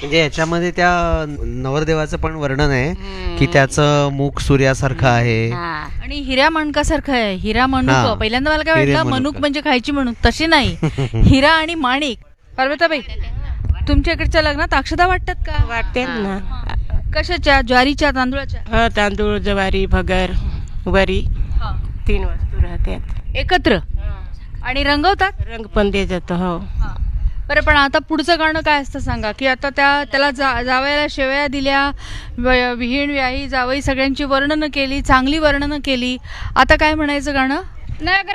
म्हणजे याच्यामध्ये त्या नवरदेवाचं पण वर्णन आहे की त्याचं मुख सूर्यासारखं आहे आणि हिरा मणकासारखं आहे. हिरा मणूक. हा. पहिल्यांदा मला काय हिरे वाटलं मनुक. मणूक म्हणजे खायची म्हणून, तशी नाही. हिरा आणि माणिक. पार्वताबाई, तुमच्या इकडच्या लग्नात अक्षता वाटतात का? वाटते ना. कशाच्या? ज्वारीच्या, तांदूळाच्या? हो, तांदूळ, ज्वारी, भगर, वरी 3 वस्तू राहतात. एकत्र आणि रंगवतात. रंग पण दे जातो. हो. बरं, पण आता पुढचं गाणं काय असतं सांगा? की आता त्याला जावयाला शेवया दिल्या, विहीण व्याही जावई, सगळ्यांची वर्णनं केली, चांगली वर्णनं केली. आता काय म्हणायचं गाणं?